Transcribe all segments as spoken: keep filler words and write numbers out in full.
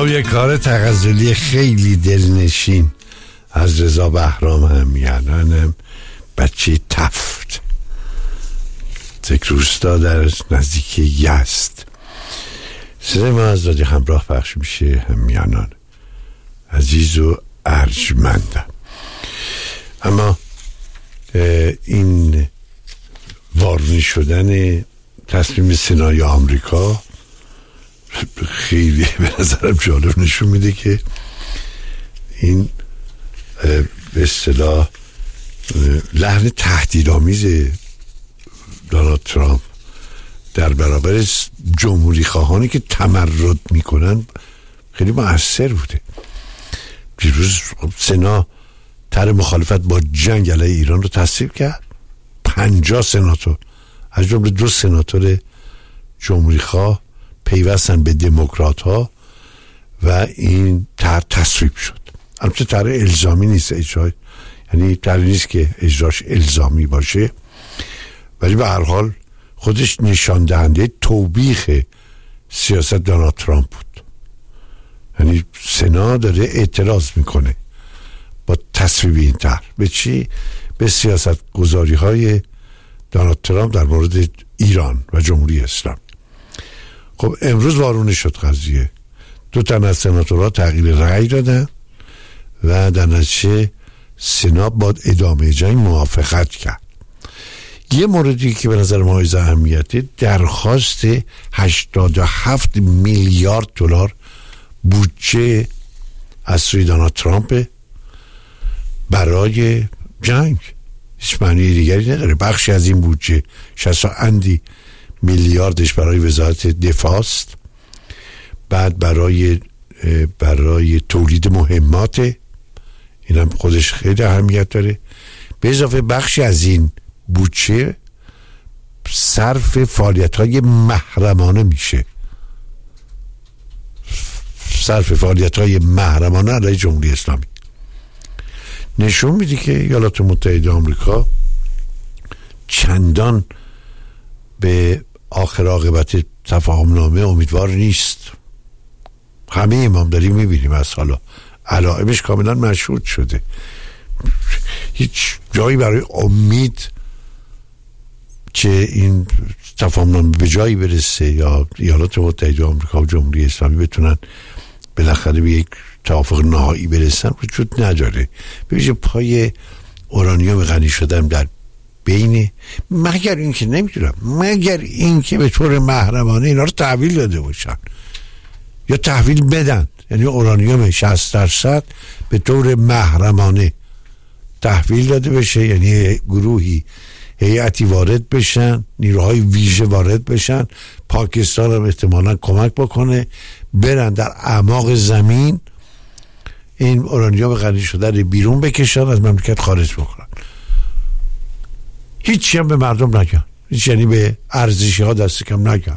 خب یک کار تغزلی خیلی دلنشین از رضا بهرام همیهنانم، بچه تفت، یک روستا در نزدیک یزد. صدای ما از رادیو همراه پخش میشه. همیهنان عزیز و ارجمندم. اما این وارونی شدن تصمیم سنای آمریکا خیلی به نظرم جالب نشون میده که این به اصطلاح لحن تهدیدآمیز دونالد ترامپ در برابر جمهوری خواهانی که تمرد میکنن خیلی مؤثر بوده. دیروز سنا طرح مخالفت با جنگ علیه ایران رو تصویب کرد. پنجاه سناتور از جمله دو سناتور جمهوری خواه پیوستن به دموکرات ها و این طرح تصویب شد. البته طرح الزامی نیست اجرا، یعنی طرح نیست که اجراش الزامی باشه، ولی به هر حال خودش نشان دهنده توبیخ سیاست دونالد ترامپ بود. یعنی سنا داره اعتراض میکنه با تصویب این طرح. به چی؟ به سیاست گذاری های دونالد ترامپ در مورد ایران و جمهوری اسلامی. خب امروز وارونه شد قضیه. دو تن از سناتورها تغییر رأی دادن و در نتیجه سنا با ادامه جنگ موافقت کرد. یه موردی که به نظر ما های اهمیته، درخواست هشتاد و هفت میلیارد دلار بودجه از سوی دونالد ترامپ برای جنگ. هیچ معنی دیگری نداره. بخشی از این بودجه شصت اندی میلیاردش برای وزارت دفاع است، بعد برای برای تولید مهمات، اینم خودش خیلی اهمیت داره. به اضافه بخشی از این بودجه صرف فعالیت‌های محرمانه میشه، صرف فعالیت‌های محرمانه علیه جمهوری اسلامی. نشون میده که ایالات متحده آمریکا چندان به آخر عاقبت تفاهم نامه امیدوار نیست. همه ما داریم میبینیم از حالا علائمش کاملا مشهود شده. هیچ جایی برای امید که این تفاهم نامه به جایی برسه یا ایالات متحده آمریکا و جمهوری اسلامی بتونن بالاخره به یک توافق نهایی برسن وجود نداره. ببینید پای اورانیوم غنی شدن در بین، مگر این که نمیدونم، مگر این که به طور محرمانه اینا رو تحویل داده باشن یا تحویل بدن، یعنی اورانیوم شصت درصد به طور محرمانه تحویل داده بشه، یعنی گروهی هیئتی وارد بشن، نیروهای ویژه وارد بشن، پاکستان هم احتمالاً کمک بکنه، برن در اعماق زمین این اورانیوم غنی شده رو بیرون بکشن، از مملکت خارج بکنن. هیچی هم به مردم نگن، هیچ، یعنی به ارزشی ها دست کم نگن.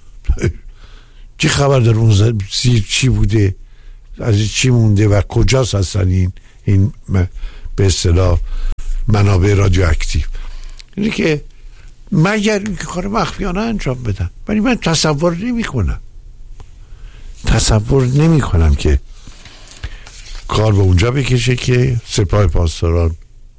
چی خبر در اون زیر چی بوده، از چی مونده و کجاست هستن این این به اصطلاح منابع رادیواکتیو. یعنی که مگر اینکه کار مخفیانه انجام بدن. ولی من تصور نمی کنم تصور نمی کنم که کار به اونجا بکشه که سپاه پاسداران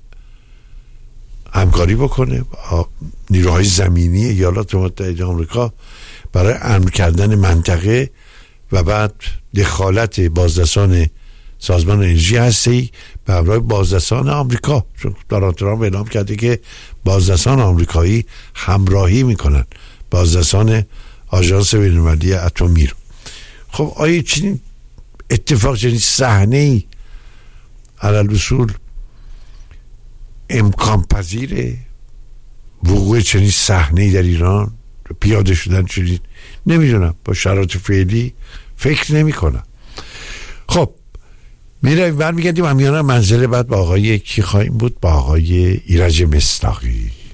همکاری بکنه با نیروهای زمینی ایالات متحده آمریکا برای امن کردن منطقه و بعد دخالت بازرسان سازمان انرژی هسته‌ای به همراه بازرسان آمریکا، چون دونالد ترامپ اعلام کرده که بازرسان آمریکایی همراهی میکنن بازرسان آژانس بین‌المللی اتمی رو. خب آیا چنین اتفاق، چنین صحنه‌ای علل اصول امکان پذیره؟ وقوع چنین صحنه‌ای در ایران، پیاده شدن چنین، نمیدونم، با شرایط فعلی فکر نمی کنم. خب میریم برمیگردیم همیانا منزل بعد با آقای کی خواهیم بود؟ با آقای ایرج مصداقی.